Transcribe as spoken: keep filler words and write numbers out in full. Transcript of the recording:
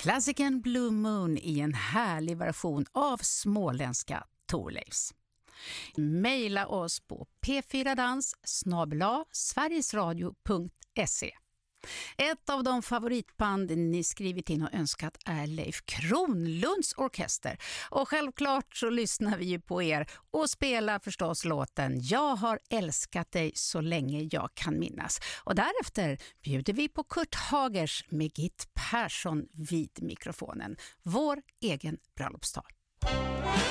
Klassikern Blue Moon i en härlig version av småländska Thorleifs. Maila oss på p fyra dans snabel-a sverigesradio punkt se. Ett av de favoritband ni skrivit in och önskat är Leif Kronlunds orkester. Och självklart så lyssnar vi ju på er och spelar förstås låten Jag har älskat dig så länge jag kan minnas. Och därefter bjuder vi på Kurt Hagers med Git Persson vid mikrofonen. Vår egen bröllopsdag.